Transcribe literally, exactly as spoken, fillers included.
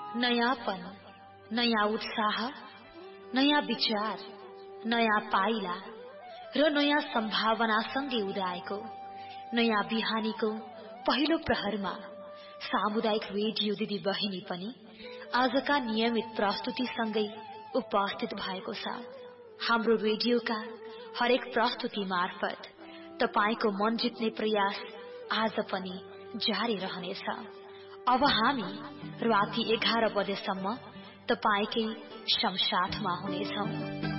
नयाँपन, नयाँ उत्साह, नयाँ विचार, नयाँ पाइला र नयाँ सम्भावनासँगै उदाएको नयाँ बिहानीको पहिलो प्रहरमा सामुदायिक रेडियो दिदी बहिनी पनि आजका नियमित प्रस्तुतिसँगै उपस्थित भएको छ। हाम्रो रेडियोका हरेक प्रस्तुति मार्फत तपाईको मन जित्ने प्रयास आज पनि जारी रहनेछ। अब हामी राति एघार बजेसम्म तपाईकै संसाथमा हुनेछौं।